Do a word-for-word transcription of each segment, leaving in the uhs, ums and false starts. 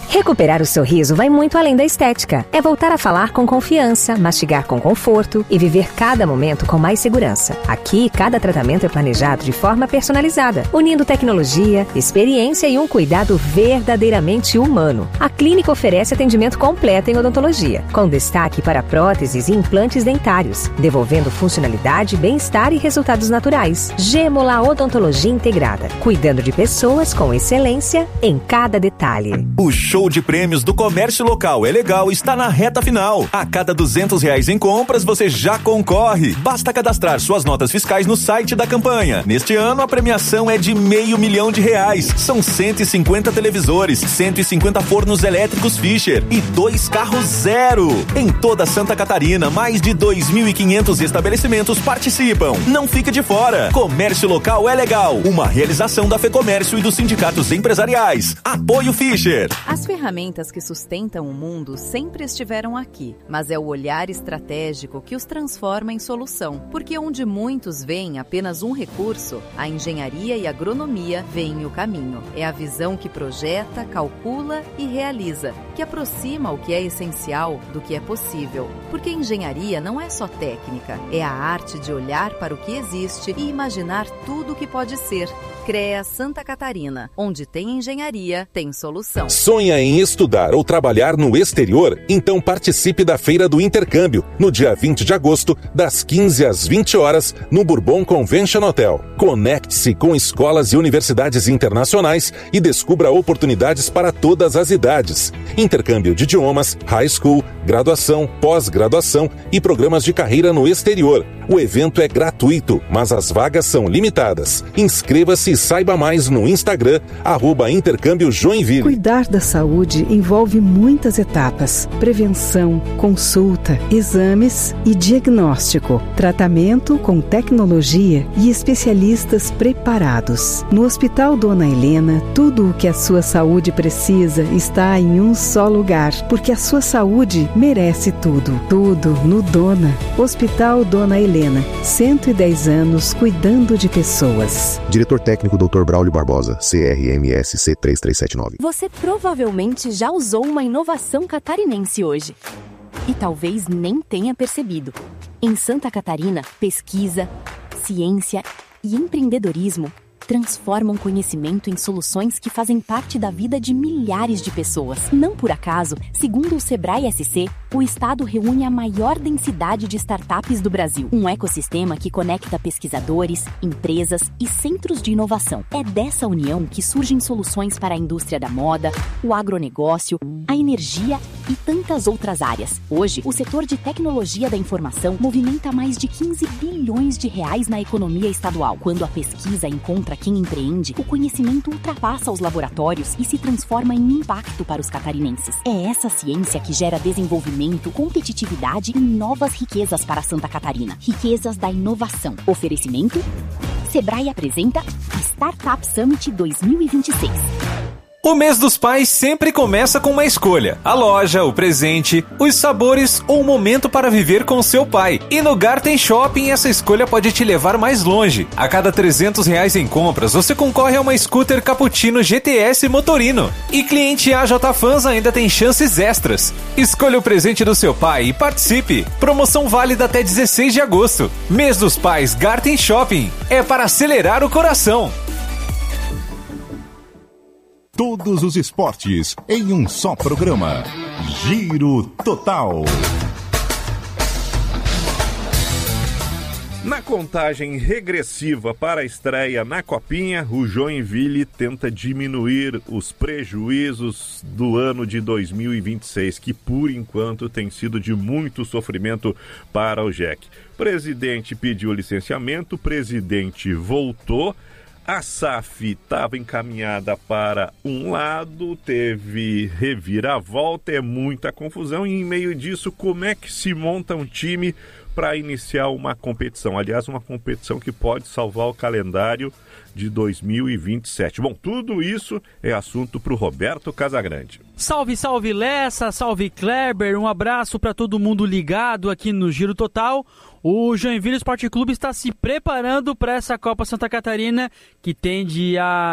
Recuperar o sorriso vai muito além da estética. É voltar a falar com confiança, mastigar com conforto e viver cada momento com mais segurança. Aqui, cada tratamento é planejado de forma personalizada, unindo tecnologia, experiência e um cuidado verdadeiramente humano. A clínica oferece atendimento completo em odontologia, com destaque para próteses e implantes dentários, devolvendo funcionalidade, bem-estar e resultados naturais. Gêmola Odontologia Integrada, cuidando de pessoas com excelência em cada detalhe. O show de prêmios do Comércio Local é Legal está na reta final. A cada duzentos reais em compras, você já concorre. Basta cadastrar suas notas fiscais no site da campanha. Neste ano, a premiação é de meio milhão de reais. São cento e cinquenta televisores, cento e cinquenta fornos elétricos Fischer e dois carros zero. Em toda Santa Catarina, mais de dois mil e quinhentos estabelecimentos participam. Não fique de fora. Comércio Local é Legal. Uma realização da FEComércio e dos sindicatos empresariais. Apoio Fischer. As ferramentas que sustentam o mundo sempre estiveram aqui, mas é o olhar estratégico que os transforma em solução. Porque onde muitos veem apenas um recurso, a engenharia e a agronomia veem o caminho. É a visão que projeta, calcula e realiza, que aproxima o que é essencial do que é possível. Porque engenharia não é só técnica, é a arte de olhar para o que existe e imaginar tudo o que pode ser. CREA Santa Catarina. Onde tem engenharia, tem solução. Sonha em estudar ou trabalhar no exterior? Então participe da Feira do Intercâmbio, no dia vinte de agosto, das quinze às vinte horas, no Bourbon Convention Hotel. Conecte-se com escolas e universidades internacionais e descubra oportunidades para todas as idades. Intercâmbio de idiomas, high school, graduação, pós-graduação e programas de carreira no exterior. O evento é gratuito, mas as vagas são limitadas. Inscreva-se e saiba mais no Instagram, arroba Intercâmbio Joinville. Cuidar da saúde envolve muitas etapas: prevenção, consulta, exames e diagnóstico, tratamento com tecnologia e especialistas preparados. No Hospital Dona Helena, tudo o que a sua saúde precisa está em um só lugar, porque a sua saúde merece tudo. Tudo no Dona. Hospital Dona Helena, cento e dez anos cuidando de pessoas. Diretor técnico doutor Braulio Barbosa, C R M S C três três sete nove. Você provavelmente já usou uma inovação catarinense hoje. E talvez nem tenha percebido. Em Santa Catarina, pesquisa, ciência e empreendedorismo transformam conhecimento em soluções que fazem parte da vida de milhares de pessoas. Não por acaso, segundo o Sebrae S C, o estado reúne a maior densidade de startups do Brasil. Um ecossistema que conecta pesquisadores, empresas e centros de inovação. É dessa união que surgem soluções para a indústria da moda, o agronegócio, a energia e tantas outras áreas. Hoje, o setor de tecnologia da informação movimenta mais de quinze bilhões de reais na economia estadual. Quando a pesquisa encontra quem empreende, o conhecimento ultrapassa os laboratórios e se transforma em impacto para os catarinenses. É essa ciência que gera desenvolvimento, competitividade e novas riquezas para Santa Catarina. Riquezas da inovação. Oferecimento: Sebrae apresenta Startup Summit dois mil e vinte e seis. O mês dos pais sempre começa com uma escolha: a loja, o presente, os sabores ou o momento para viver com seu pai. E no Garten Shopping essa escolha pode te levar mais longe. A cada trezentos reais em compras você concorre a uma scooter Cappuccino G T S Motorino. E cliente A J Fans ainda tem chances extras. Escolha o presente do seu pai e participe. Promoção válida até dezesseis de agosto. Mês dos pais Garten Shopping. É para acelerar o coração. Todos os esportes em um só programa. Giro Total. Na contagem regressiva para a estreia na Copinha, o Joinville tenta diminuir os prejuízos do ano de dois mil e vinte e seis, que por enquanto tem sido de muito sofrimento para o J E C. O presidente pediu licenciamento, o presidente voltou. A S A F estava encaminhada para um lado, teve reviravolta, é muita confusão, e em meio disso, como é que se monta um time para iniciar uma competição? Aliás, uma competição que pode salvar o calendário de dois mil e vinte e sete. Bom, tudo isso é assunto para o Roberto Casagrande. Salve, salve Lessa, salve Kleber, um abraço para todo mundo ligado aqui no Giro Total. O Joinville Esporte Clube está se preparando para essa Copa Santa Catarina, que tende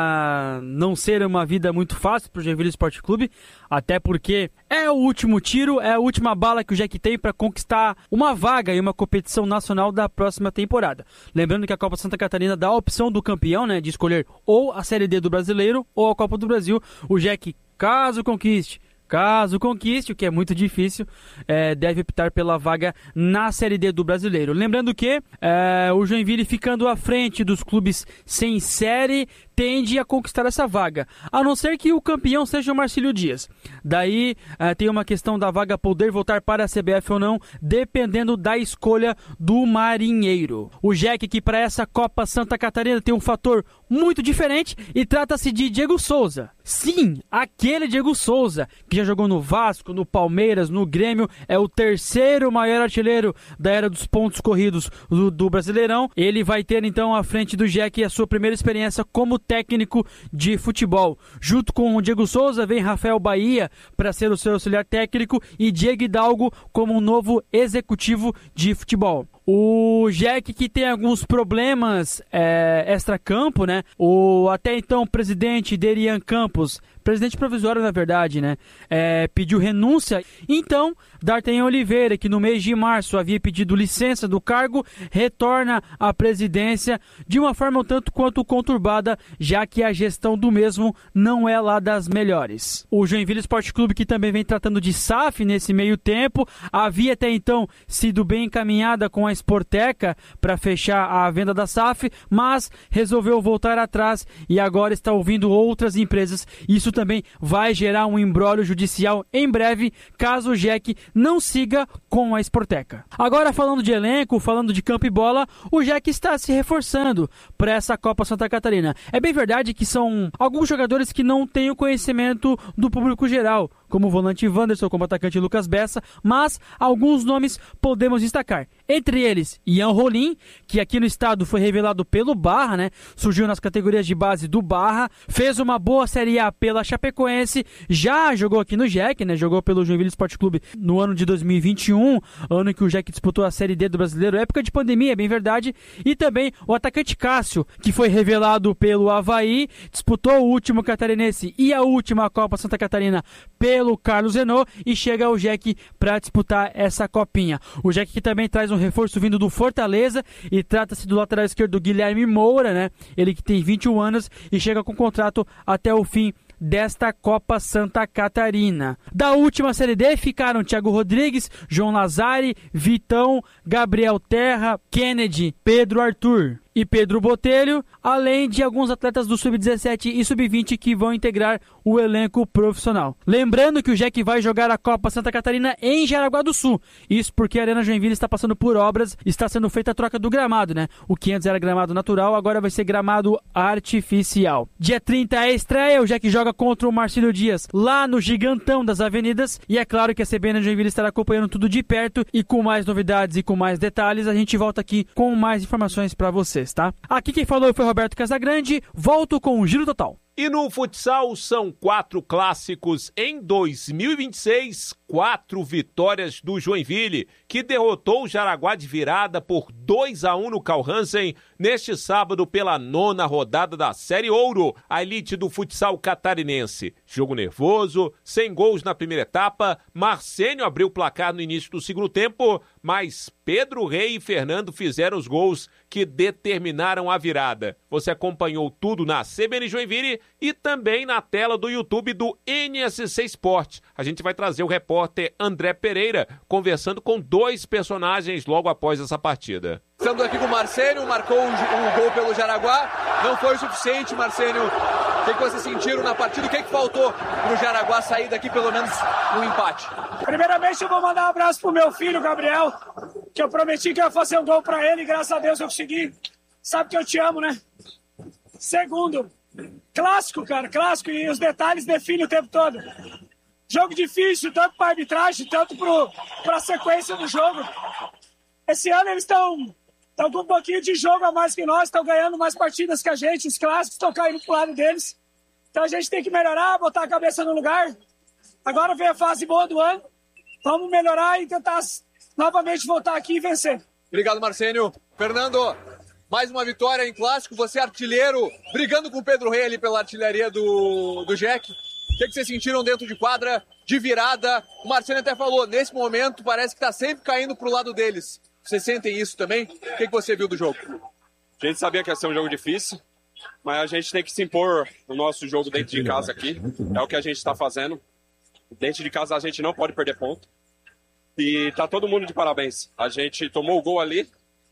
a não ser uma vida muito fácil para o Joinville Esporte Clube, até porque é o último tiro, é a última bala que o Jack tem para conquistar uma vaga em uma competição nacional da próxima temporada. Lembrando que a Copa Santa Catarina dá a opção do campeão, né, de escolher ou a Série D do Brasileiro ou a Copa do Brasil. O Jack, caso conquiste, Caso conquiste, o que é muito difícil, é, deve optar pela vaga na Série D do Brasileiro. Lembrando que é, o Joinville, ficando à frente dos clubes sem série, tende a conquistar essa vaga, a não ser que o campeão seja o Marcílio Dias. Daí é, tem uma questão da vaga poder voltar para a C B F ou não, dependendo da escolha do Marinheiro. O Jack, que para essa Copa Santa Catarina tem um fator muito diferente, e trata-se de Diego Souza. Sim, aquele Diego Souza que já jogou no Vasco, no Palmeiras, no Grêmio, é o terceiro maior artilheiro da era dos pontos corridos do, do Brasileirão. Ele vai ter então à frente do Jack a sua primeira experiência como técnico de futebol. Junto com o Diego Souza vem Rafael Bahia para ser o seu auxiliar técnico e Diego Hidalgo como um novo executivo de futebol. O Jack, que tem alguns problemas é, extra-campo, né? O até então presidente Derian Campos, presidente provisório na verdade, né? É, pediu renúncia. Então, D'Artagnan Oliveira, que no mês de março havia pedido licença do cargo, retorna à presidência de uma forma um tanto quanto conturbada, já que a gestão do mesmo não é lá das melhores. O Joinville Esporte Clube, que também vem tratando de S A F nesse meio tempo, havia até então sido bem encaminhada com a Sporteca para fechar a venda da S A F, mas resolveu voltar atrás e agora está ouvindo outras empresas. Isso também vai gerar um imbróglio judicial em breve, caso o Jack não siga com a Sporteca. Agora, falando de elenco, falando de campo e bola, o Jack está se reforçando para essa Copa Santa Catarina. É bem verdade que são alguns jogadores que não têm o conhecimento do público geral, como o volante Wanderson, como o atacante Lucas Bessa, mas alguns nomes podemos destacar. Entre eles, Ian Rolim, que aqui no estado foi revelado pelo Barra, né? Surgiu nas categorias de base do Barra, fez uma boa Série A pela Chapecoense, já jogou aqui no Jack, né? Jogou pelo Joinville Esporte Clube no ano de dois mil e vinte e um, ano em que o Jack disputou a Série D do Brasileiro, época de pandemia, é bem verdade. E também o atacante Cássio, que foi revelado pelo Avaí, disputou o último catarinense e a última Copa Santa Catarina pelo Carlos Renault, e chega ao Jack para disputar essa copinha. O Jack, que também traz um reforço vindo do Fortaleza, e trata-se do lateral esquerdo Guilherme Moura, né? Ele que tem vinte e um anos e chega com contrato até o fim desta Copa Santa Catarina. Da última Série D ficaram Thiago Rodrigues, João Lazari, Vitão, Gabriel Terra, Kennedy, Pedro Arthur e Pedro Botelho, além de alguns atletas do sub dezessete e sub vinte que vão integrar o elenco profissional. Lembrando que o Jack vai jogar a Copa Santa Catarina em Jaraguá do Sul. Isso porque a Arena Joinville está passando por obras, está sendo feita a troca do gramado, né? O que antes era gramado natural, agora vai ser gramado artificial. Dia trinta é a estreia, o Jack joga contra o Marcílio Dias lá no Gigantão das Avenidas, e é claro que a C B N Joinville estará acompanhando tudo de perto, e com mais novidades e com mais detalhes a gente volta aqui com mais informações para vocês, tá? Aqui quem falou foi Roberto Casagrande, volto com o Giro Total. E no futsal são quatro clássicos em dois mil e vinte e seis, quatro vitórias do Joinville, que derrotou o Jaraguá de virada por dois a um no Carl Hansen neste sábado pela nona rodada da Série Ouro, a elite do futsal catarinense. Jogo nervoso, sem gols na primeira etapa, Marcênio abriu o placar no início do segundo tempo, mas Pedro Rei e Fernando fizeram os gols que determinaram a virada. Você acompanhou tudo na C B N Joinville e também na tela do YouTube do N S C Sport. A gente vai trazer o repórter André Pereira conversando com dois personagens logo após essa partida. Estamos aqui com o Marcênio, marcou um, um gol pelo Jaraguá, não foi o suficiente, Marcênio. O que, que vocês sentiram na partida? O que, que faltou pro Jaraguá sair daqui pelo menos um empate? Primeiramente eu vou mandar um abraço pro meu filho, Gabriel, que eu prometi que eu ia fazer um gol pra ele e graças a Deus eu consegui. Sabe que eu te amo, né? Segundo, clássico, cara, clássico, e os detalhes definem o tempo todo. Jogo difícil, tanto para arbitragem, tanto para a sequência do jogo. Esse ano eles estão estão com um pouquinho de jogo a mais que nós, estão ganhando mais partidas que a gente, os clássicos estão caindo pro lado deles. Então a gente tem que melhorar, botar a cabeça no lugar. Agora vem a fase boa do ano, vamos melhorar e tentar novamente voltar aqui e vencer. Obrigado, Marcênio. Fernando, mais uma vitória em clássico, você artilheiro, brigando com o Pedro Rey ali pela artilharia do, do Jack. O que, que vocês sentiram dentro de quadra, de virada? O Marcênio até falou, nesse momento parece que está sempre caindo pro lado deles. Vocês sentem isso também? O que, que você viu do jogo? A gente sabia que ia ser um jogo difícil, mas a gente tem que se impor no nosso jogo dentro de casa aqui. É o que a gente está fazendo. Dentro de casa a gente não pode perder ponto. E tá todo mundo de parabéns. A gente tomou o gol ali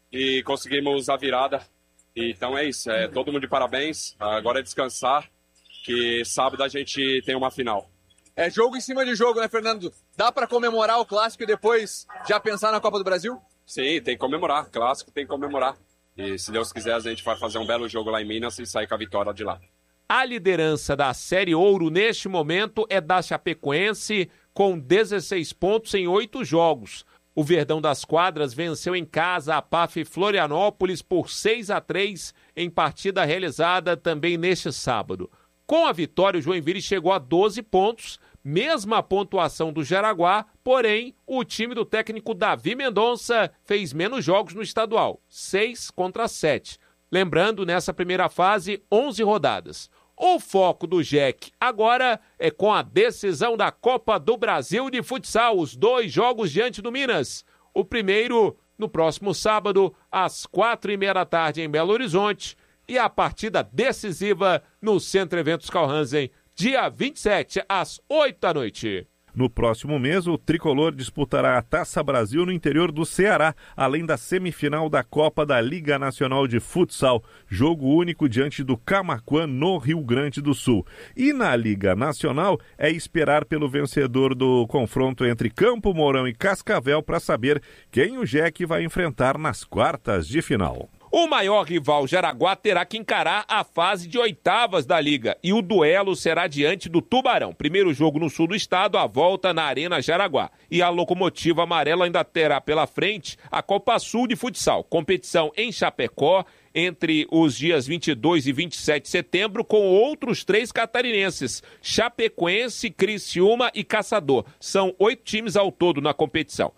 e conseguimos a virada. Então é isso, é todo mundo de parabéns. Agora é descansar, que sábado a gente tem uma final. É jogo em cima de jogo, né, Fernando? Dá para comemorar o clássico e depois já pensar na Copa do Brasil? Sim, tem que comemorar. Clássico tem que comemorar. E se Deus quiser, a gente vai fazer um belo jogo lá em Minas e sair com a vitória de lá. A liderança da Série Ouro neste momento é da Chapecoense, com dezesseis pontos em oito jogos. O Verdão das Quadras venceu em casa a P A F Florianópolis por seis a três em partida realizada também neste sábado. Com a vitória, o Joinville chegou a doze pontos, mesma pontuação do Jaraguá, porém, o time do técnico Davi Mendonça fez menos jogos no estadual, seis contra sete. Lembrando, nessa primeira fase, onze rodadas. O foco do Jack agora é com a decisão da Copa do Brasil de futsal, os dois jogos diante do Minas. O primeiro no próximo sábado, às quatro e meia da tarde em Belo Horizonte, e a partida decisiva no Centro Eventos Carl-Hansen, dia vinte e sete, às oito da noite. No próximo mês, o Tricolor disputará a Taça Brasil no interior do Ceará, além da semifinal da Copa da Liga Nacional de Futsal, jogo único diante do Camaquã, no Rio Grande do Sul. E na Liga Nacional, é esperar pelo vencedor do confronto entre Campo Mourão e Cascavel para saber quem o Jack vai enfrentar nas quartas de final. O maior rival Jaraguá terá que encarar a fase de oitavas da Liga e o duelo será diante do Tubarão. Primeiro jogo no sul do estado, a volta na Arena Jaraguá. E a Locomotiva Amarela ainda terá pela frente a Copa Sul de Futsal, competição em Chapecó entre os dias vinte e dois e vinte e sete de setembro com outros três catarinenses, Chapecoense, Criciúma e Caçador. São oito times ao todo na competição.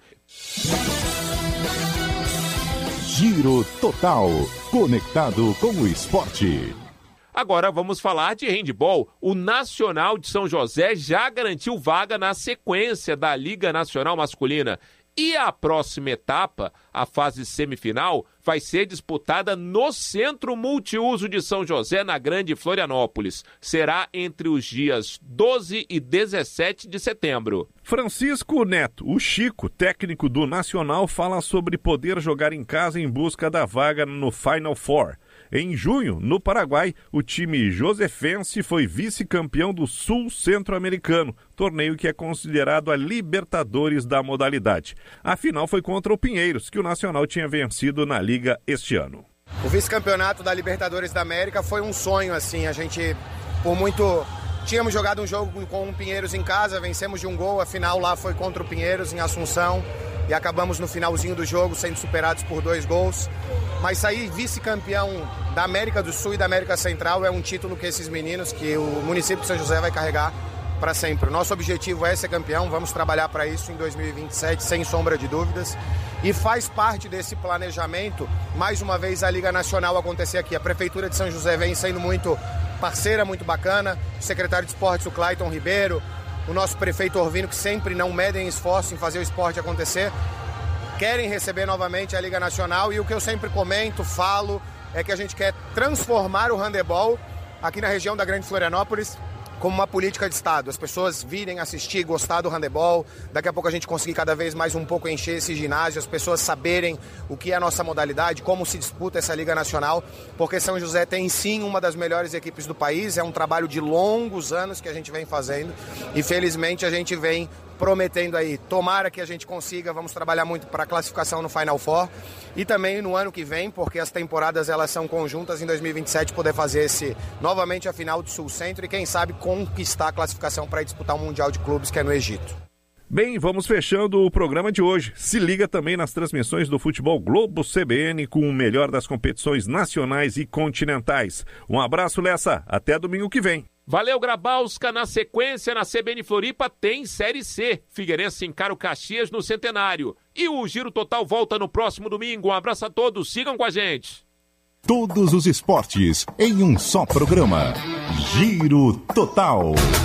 Giro Total, conectado com o esporte. Agora vamos falar de handebol. O Nacional de São José já garantiu vaga na sequência da Liga Nacional Masculina. E a próxima etapa, a fase semifinal, vai ser disputada no Centro Multiuso de São José, na Grande Florianópolis. Será entre os dias doze e dezessete de setembro. Francisco Neto, o Chico, técnico do Nacional, fala sobre poder jogar em casa em busca da vaga no Final Four. Em junho, no Paraguai, o time josefense foi vice-campeão do Sul Centro-Americano, torneio que é considerado a Libertadores da modalidade. A final foi contra o Pinheiros, que o Nacional tinha vencido na Liga este ano. O vice-campeonato da Libertadores da América foi um sonho, assim, a gente, por muito... Tínhamos jogado um jogo com o Pinheiros em casa, vencemos de um gol, a final lá foi contra o Pinheiros em Assunção e acabamos no finalzinho do jogo sendo superados por dois gols. Mas sair vice-campeão da América do Sul e da América Central é um título que esses meninos, que o município de São José vai carregar para sempre. O nosso objetivo é ser campeão, vamos trabalhar para isso em dois mil e vinte e sete, sem sombra de dúvidas. E faz parte desse planejamento, mais uma vez, a Liga Nacional acontecer aqui. A Prefeitura de São José vem sendo muito parceira, muito bacana. O secretário de Esportes, o Clayton Ribeiro, o nosso prefeito Orvino, que sempre não medem esforço em fazer o esporte acontecer, querem receber novamente a Liga Nacional. E o que eu sempre comento, falo, é que a gente quer transformar o handebol aqui na região da Grande Florianópolis como uma política de Estado. As pessoas virem assistir, gostar do handebol, daqui a pouco a gente conseguir cada vez mais um pouco encher esse ginásio, as pessoas saberem o que é a nossa modalidade, como se disputa essa Liga Nacional, porque São José tem sim uma das melhores equipes do país, é um trabalho de longos anos que a gente vem fazendo e felizmente a gente vem prometendo aí, tomara que a gente consiga, vamos trabalhar muito para a classificação no Final Four e também no ano que vem, porque as temporadas elas são conjuntas, em dois mil e vinte e sete poder fazer esse, novamente a final do Sul Centro e quem sabe conquistar a classificação para disputar o Mundial de Clubes que é no Egito. Bem, vamos fechando o programa de hoje. Se liga também nas transmissões do Futebol Globo C B N com o melhor das competições nacionais e continentais. Um abraço, Lessa. Até domingo que vem. Valeu, Grabalska. Na sequência, na C B N Floripa tem Série C. Figueirense encara o Caxias no Centenário. E o Giro Total volta no próximo domingo. Um abraço a todos. Sigam com a gente. Todos os esportes em um só programa. Giro Total.